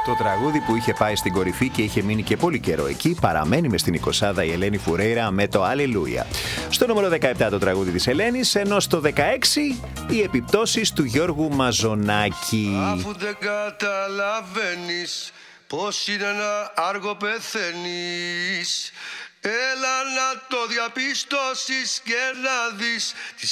Το τραγούδι που είχε πάει στην κορυφή και είχε μείνει και πολύ καιρό εκεί παραμένει μες στην 20η η Ελένη Φουρέιρα με το Αλληλούια. Στο νούμερο 17 το τραγούδι της Ελένης, ενώ στο 16 οι επιπτώσεις του Γιώργου Μαζονάκη. Αφού δεν καταλαβαίνεις πως είναι να άργο πεθαίνεις, έλα να το διαπιστώσεις και να δεις τις